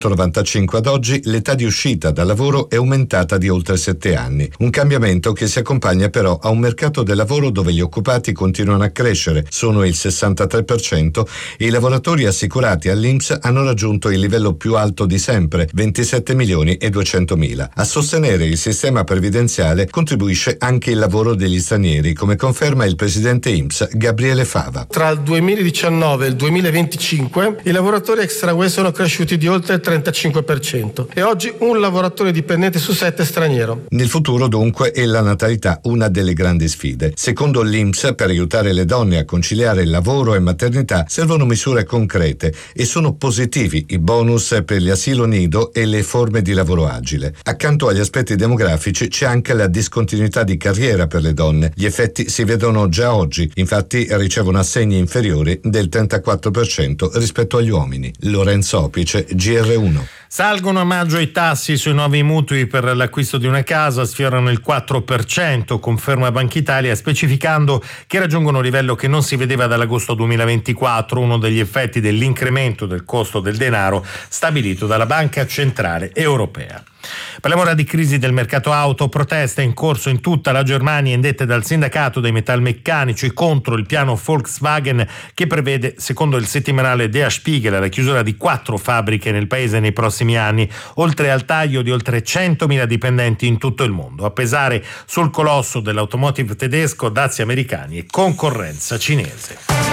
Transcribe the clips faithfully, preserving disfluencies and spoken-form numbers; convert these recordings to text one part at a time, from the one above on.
novantacinque ad oggi l'età di uscita dal lavoro è aumentata di oltre sette anni, un cambiamento che si accompagna però a un mercato del lavoro dove gli occupati continuano a crescere, sono il sessantatré per cento e i lavoratori assicurati all'I N P S hanno raggiunto il livello più alto di sempre, ventisette milioni e duecentomila. A sostenere il sistema previdenziale contribuisce anche il lavoro degli stranieri, come conferma il presidente I N P S Gabriele Fava. Tra il duemiladiciannove e il duemilaventicinque i lavoratori extra U E sono cresciuti di oltre il trentacinque per cento e oggi un lavoratore dipendente su sette è straniero. Nel futuro dunque è la natalità una delle grandi sfide. Secondo l'I N P S, per aiutare le donne a conciliare lavoro e maternità servono misure concrete e sono positivi i bonus per gli asilo nido e le forme di lavoro agile. Accanto agli aspetti demografici c'è anche la discontinuità di carriera per le donne. Gli effetti si vedono già oggi, infatti ricevono assegni inferiori del trentaquattro per cento rispetto agli uomini. Lorenzo Opice, G R uno. Salgono a maggio i tassi sui nuovi mutui per l'acquisto di una casa, sfiorano il quattro per cento, conferma Banca Italia, specificando che raggiungono un livello che non si vedeva dall'agosto duemilaventiquattro, uno degli effetti dell'incremento del costo del denaro stabilito dalla Banca Centrale Europea. Parliamo ora di crisi del mercato auto, proteste in corso in tutta la Germania indette dal sindacato dei metalmeccanici contro il piano Volkswagen che prevede, secondo il settimanale Der Spiegel, la chiusura di quattro fabbriche nel paese nei prossimi anni, oltre al taglio di oltre centomila dipendenti in tutto il mondo. A pesare sul colosso dell'automotive tedesco dazi americani e concorrenza cinese.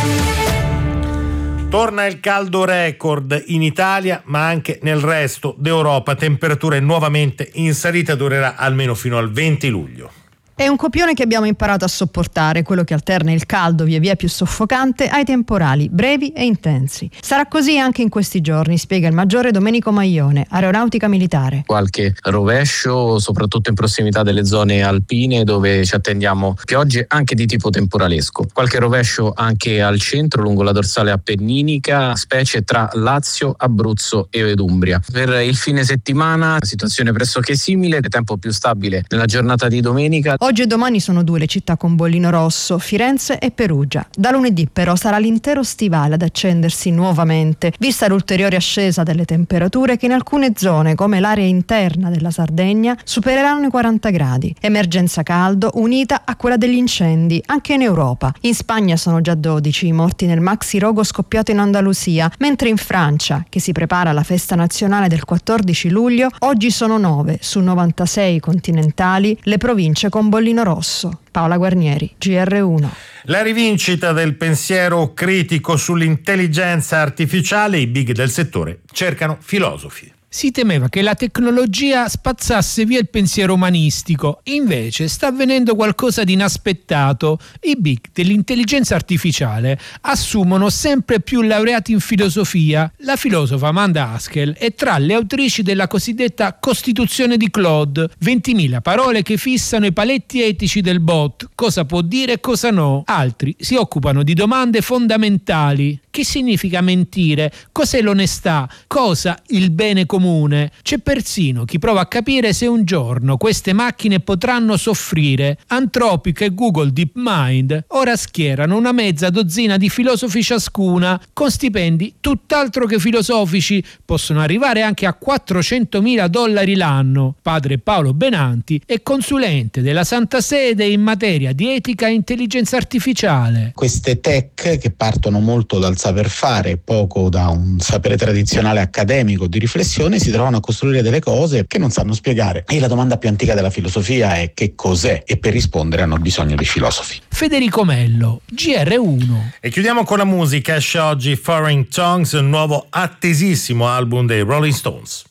Torna il caldo record in Italia, ma anche nel resto d'Europa. Temperature nuovamente in salita, durerà almeno fino al venti luglio. È un copione che abbiamo imparato a sopportare, quello che alterna il caldo via via più soffocante ai temporali brevi e intensi. Sarà così anche in questi giorni, spiega il maggiore Domenico Maglione, Aeronautica Militare. Qualche rovescio, soprattutto in prossimità delle zone alpine dove ci attendiamo piogge anche di tipo temporalesco. Qualche rovescio anche al centro, lungo la dorsale appenninica, specie tra Lazio, Abruzzo e Umbria. Per il fine settimana, situazione pressoché simile, tempo più stabile nella giornata di domenica. Oggi e domani sono due le città con bollino rosso, Firenze e Perugia. Da lunedì però sarà l'intero stivale ad accendersi nuovamente, vista l'ulteriore ascesa delle temperature che in alcune zone, come l'area interna della Sardegna, supereranno i quaranta gradi. Emergenza caldo unita a quella degli incendi, anche in Europa. In Spagna sono già dodici i morti nel maxi rogo scoppiato in Andalusia, mentre in Francia, che si prepara alla festa nazionale del quattordici luglio, oggi sono nove su novantasei continentali le province con bollino rosso. Paola Guarnieri, G R uno. La rivincita del pensiero critico sull'intelligenza artificiale, i big del settore cercano filosofi. Si temeva che la tecnologia spazzasse via il pensiero umanistico, invece sta avvenendo qualcosa di inaspettato. I big dell'intelligenza artificiale assumono sempre più laureati in filosofia. La filosofa Amanda Haskell è tra le autrici della cosiddetta Costituzione di Claude, ventimila parole che fissano i paletti etici del bot, cosa può dire e cosa no. Altri si occupano di domande fondamentali. Che significa mentire? Cos'è l'onestà? Cosa il bene comune? C'è persino chi prova a capire se un giorno queste macchine potranno soffrire. Anthropic e Google DeepMind ora schierano una mezza dozzina di filosofi ciascuna, con stipendi tutt'altro che filosofici, possono arrivare anche a quattrocentomila dollari l'anno. Padre Paolo Benanti è consulente della Santa Sede in materia di etica e intelligenza artificiale. Queste tech che partono molto dal saper fare, poco da un sapere tradizionale accademico di riflessione, si trovano a costruire delle cose che non sanno spiegare. E la domanda più antica della filosofia è: che cos'è? E per rispondere hanno bisogno dei filosofi. Federico Mello, G R uno. E chiudiamo con la musica. Esce oggi Foreign Tongues, un nuovo attesissimo album dei Rolling Stones.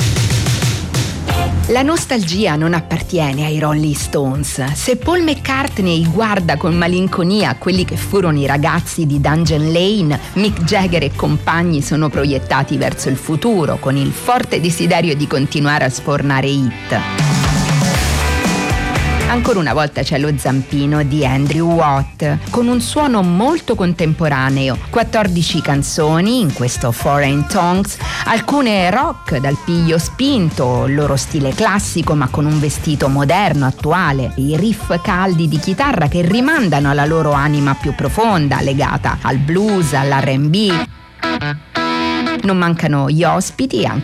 La nostalgia non appartiene ai Rolling Stones. Se Paul McCartney guarda con malinconia quelli che furono i ragazzi di Dungeon Lane, Mick Jagger e compagni sono proiettati verso il futuro con il forte desiderio di continuare a sfornare hit. Ancora una volta c'è lo zampino di Andrew Watt, con un suono molto contemporaneo, quattordici canzoni in questo Foreign Tongues, alcune rock dal piglio spinto, il loro stile classico ma con un vestito moderno, attuale, i riff caldi di chitarra che rimandano alla loro anima più profonda, legata al blues, all'R and B. Non mancano gli ospiti, anche